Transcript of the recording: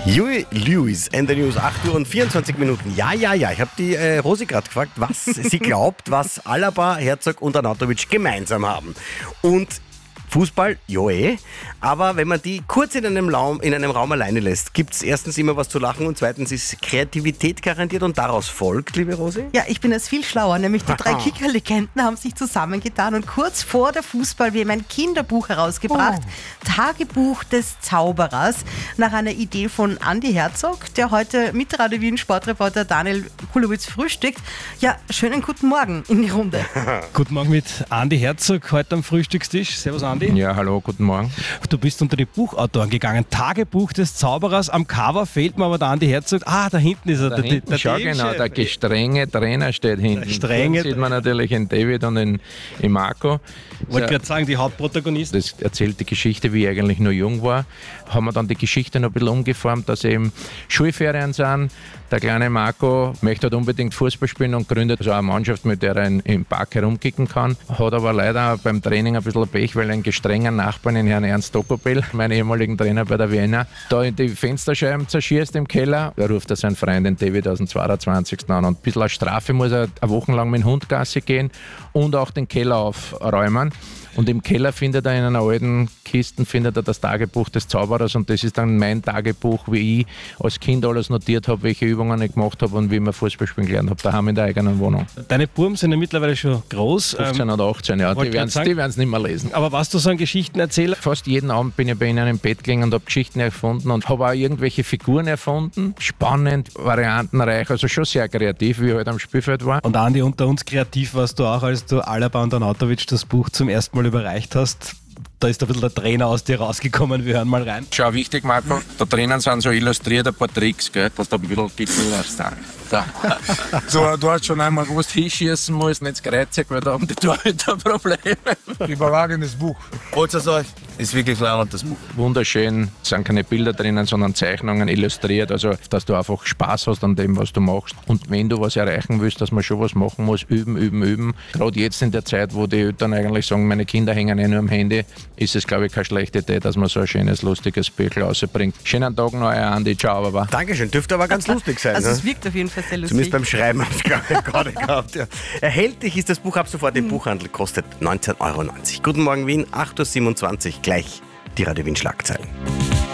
Huey Lewis and the News, 8 Uhr und 24 Minuten. Ja. Ich habe die Rosi gerade gefragt, was sie glaubt, was Alaba, Herzog und Arnautovic gemeinsam haben. Und Fußball, aber wenn man die kurz in einem Raum alleine lässt, gibt es erstens immer was zu lachen und zweitens ist Kreativität garantiert und daraus folgt, liebe Rosi? Ja, ich bin jetzt viel schlauer, nämlich die 3 Kicker-Legenden haben sich zusammengetan und kurz vor der Fußball-WM ein Kinderbuch herausgebracht, Tagebuch des Zauberers, nach einer Idee von Andi Herzog, der heute mit Radio Wien Sportreporter Daniel Kulowitz frühstückt. Ja, schönen guten Morgen in die Runde. Guten Morgen mit Andi Herzog heute am Frühstückstisch. Servus Andi. Ja, hallo, guten Morgen. Du bist unter die Buchautoren gegangen. Tagebuch des Zauberers. Am Cover fehlt mir aber der Andi Herzog. Da hinten ist er. Schau genau, der gestrenge Trainer steht hinten. Strenge. Da sieht man natürlich in David und in Marco. Ich wollte gerade sagen, die Hauptprotagonisten. Das erzählt die Geschichte, wie ich eigentlich noch jung war. Haben wir dann die Geschichte noch ein bisschen umgeformt, dass eben Schulferien sind. Der kleine Marco möchte halt unbedingt Fußball spielen und gründet so eine Mannschaft, mit der er im Park herumkicken kann. Hat aber leider beim Training ein bisschen Pech, weil einen gestrengen Nachbarn, den Herrn Ernst Dokopel, meinen ehemaligen Trainer bei der Vienna, da in die Fensterscheiben zerschießt im Keller. Da ruft er seinen Freund, den David, aus dem 22. an. Und ein bisschen als Strafe muss er eine Woche lang mit dem Hund Gassi gehen und auch den Keller aufräumen. Und im Keller findet er in einer alten Kiste das Tagebuch des Zauberers und das ist dann mein Tagebuch, wie ich als Kind alles notiert habe, welche Übungen ich gemacht habe und wie ich Fußball spielen gelernt habe, daheim in der eigenen Wohnung. Deine Buben sind ja mittlerweile schon groß. 15 oder 18, ja, die werden es nicht mehr lesen. Aber warst du so ein Geschichtenerzähler? Fast jeden Abend bin ich bei ihnen im Bett gelegen und habe Geschichten erfunden und habe auch irgendwelche Figuren erfunden. Spannend, variantenreich, also schon sehr kreativ, wie ich halt am Spielfeld war. Und Andi, unter uns kreativ warst du auch, als du Alaba und Arnautovic das Buch zum ersten Mal überreicht hast. Da ist ein bisschen der Trainer aus dir rausgekommen. Wir hören mal rein. Schau, wichtig, Marco, da drinnen sind so illustriert ein paar Tricks, gell, dass du ein bisschen gibst. So, du hast schon einmal gewusst, hinschießen musst, nicht kreuzig, weil da haben die Torhüter Probleme. Überragendes Buch. Holt's es euch. Ist wirklich leibend, das Buch. Wunderschön, es sind keine Bilder drinnen, sondern Zeichnungen illustriert, also dass du einfach Spaß hast an dem, was du machst. Und wenn du was erreichen willst, dass man schon was machen muss, üben. Gerade jetzt in der Zeit, wo die Eltern eigentlich sagen, meine Kinder hängen nur am Handy, ist es, glaube ich, keine schlechte Idee, dass man so ein schönes, lustiges Büchlein rausbringt. Schönen Tag noch, Andi. Ciao, Baba. Dankeschön, dürfte aber ganz lustig sein. Also es wirkt auf jeden Fall sehr lustig. Zumindest beim Schreiben habe ich gerade gehabt. Ja. Erhältlich ist das Buch ab sofort im Buchhandel, kostet 19,90 €. Guten Morgen Wien, 8.27 Uhr, gleich die Radio Wien Schlagzeilen.